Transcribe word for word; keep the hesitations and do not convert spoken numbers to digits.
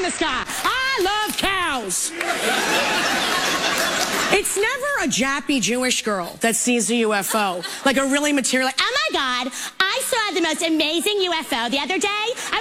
in the sky. I love cows. It's never a Jappy Jewish girl that sees a U F O. Like a really material, like, oh my God, I saw the most amazing U F O the other day. I